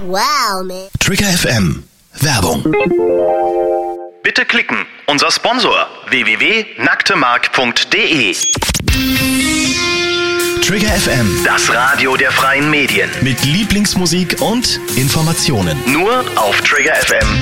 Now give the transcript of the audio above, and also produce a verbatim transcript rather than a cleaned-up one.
Wow, man. Trigger F M. Werbung. Bitte klicken. Unser Sponsor w w w punkt nacktemark punkt d e. Trigger F M. Das Radio der freien Medien. Mit Lieblingsmusik und Informationen. Nur auf Trigger F M.